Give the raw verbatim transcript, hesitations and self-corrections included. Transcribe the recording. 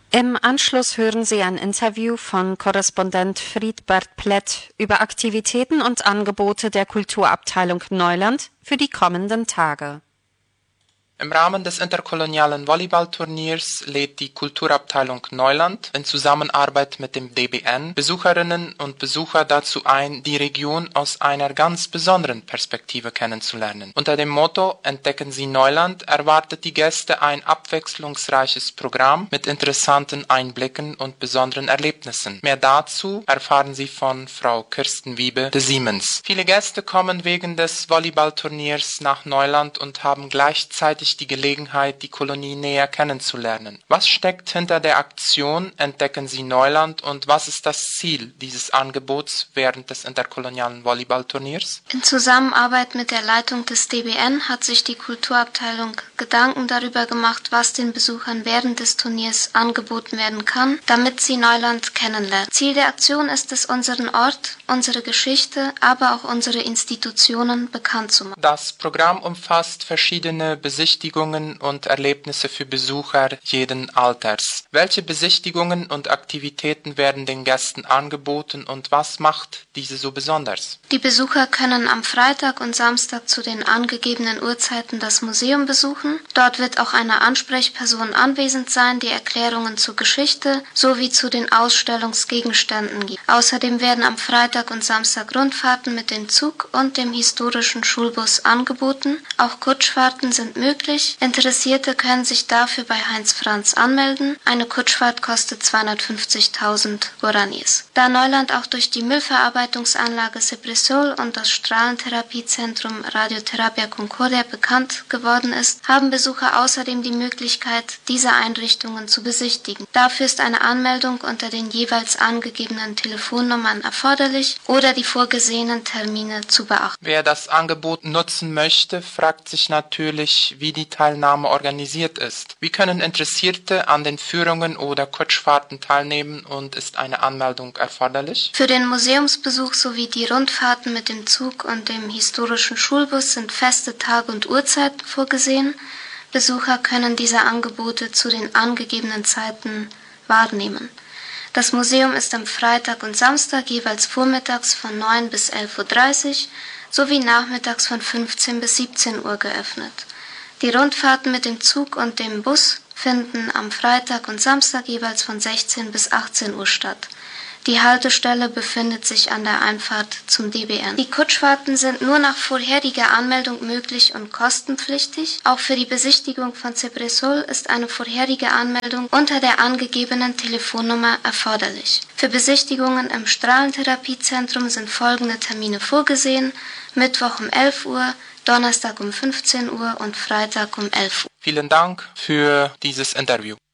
Im Anschluss hören Sie ein Interview von Korrespondent Friedbert Plett über Aktivitäten und Angebote der Kulturabteilung Neuland für die kommenden Tage. Im Rahmen des interkolonialen Volleyballturniers lädt die Kulturabteilung Neuland in Zusammenarbeit mit dem D B N Besucherinnen und Besucher dazu ein, die Region aus einer ganz besonderen Perspektive kennenzulernen. Unter dem Motto Entdecken Sie Neuland erwartet die Gäste ein abwechslungsreiches Programm mit interessanten Einblicken und besonderen Erlebnissen. Mehr dazu erfahren Sie von Frau Kirsten Wiebe de Siemens. Viele Gäste kommen wegen des Volleyballturniers nach Neuland und haben gleichzeitig die Gelegenheit, die Kolonie näher kennenzulernen. Was steckt hinter der Aktion Entdecken Sie Neuland und was ist das Ziel dieses Angebots während des interkolonialen Volleyballturniers? In Zusammenarbeit mit der Leitung des D B N hat sich die Kulturabteilung Gedanken darüber gemacht, was den Besuchern während des Turniers angeboten werden kann, damit sie Neuland kennenlernen. Ziel der Aktion ist es, unseren Ort, unsere Geschichte, aber auch unsere Institutionen bekannt zu machen. Das Programm umfasst verschiedene Besichtigungen und Erlebnisse für Besucher jeden Alters. Welche Besichtigungen und Aktivitäten werden den Gästen angeboten und was macht diese so besonders? Die Besucher können am Freitag und Samstag zu den angegebenen Uhrzeiten das Museum besuchen. Dort wird auch eine Ansprechperson anwesend sein, die Erklärungen zur Geschichte sowie zu den Ausstellungsgegenständen gibt. Außerdem werden am Freitag und Samstag Rundfahrten mit dem Zug und dem historischen Schulbus angeboten. Auch Kutschfahrten sind möglich. Interessierte können sich dafür bei Heinz Franz anmelden. Eine Kutschfahrt kostet zweihundertfünfzigtausend Guaranis. Da Neuland auch durch die Müllverarbeitungsanlage Ciprisol und das Strahlentherapiezentrum Radioterapia Concordia bekannt geworden ist, haben Besucher außerdem die Möglichkeit, diese Einrichtungen zu besichtigen. Dafür ist eine Anmeldung unter den jeweils angegebenen Telefonnummern erforderlich oder die vorgesehenen Termine zu beachten. Wer das Angebot nutzen möchte, fragt sich natürlich, wie die Teilnahme organisiert ist. Wie können Interessierte an den Führungen oder Kutschfahrten teilnehmen und ist eine Anmeldung erforderlich? Für den Museumsbesuch sowie die Rundfahrten mit dem Zug und dem historischen Schulbus sind feste Tage und Uhrzeiten vorgesehen. Besucher können diese Angebote zu den angegebenen Zeiten wahrnehmen. Das Museum ist am Freitag und Samstag jeweils vormittags von neun bis elf Uhr dreißig sowie nachmittags von fünfzehn bis siebzehn Uhr geöffnet. Die Rundfahrten mit dem Zug und dem Bus finden am Freitag und Samstag jeweils von sechzehn bis achtzehn Uhr statt. Die Haltestelle befindet sich an der Einfahrt zum D B N. Die Kutschfahrten sind nur nach vorheriger Anmeldung möglich und kostenpflichtig. Auch für die Besichtigung von Ciprisol ist eine vorherige Anmeldung unter der angegebenen Telefonnummer erforderlich. Für Besichtigungen im Strahlentherapiezentrum sind folgende Termine vorgesehen: Mittwoch um elf Uhr, Donnerstag um fünfzehn Uhr und Freitag um elf Uhr. Vielen Dank für dieses Interview.